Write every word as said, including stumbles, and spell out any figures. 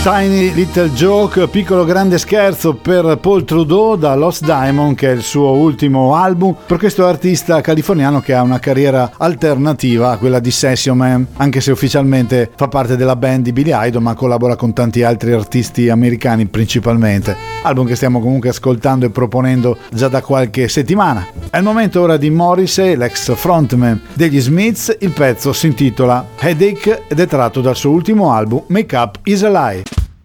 Tiny Little Joke, piccolo grande scherzo per Paul Trudeau da Lost Diamond, che è il suo ultimo album, per questo artista californiano che ha una carriera alternativa a quella di Session Man, anche se ufficialmente fa parte della band di Billy Idol, ma collabora con tanti altri artisti americani principalmente. Album che stiamo comunque ascoltando e proponendo già da qualche settimana. È il momento ora di Morrissey, l'ex frontman degli Smiths. Il pezzo si intitola Headache ed è tratto dal suo ultimo album Make Up Is a Lie.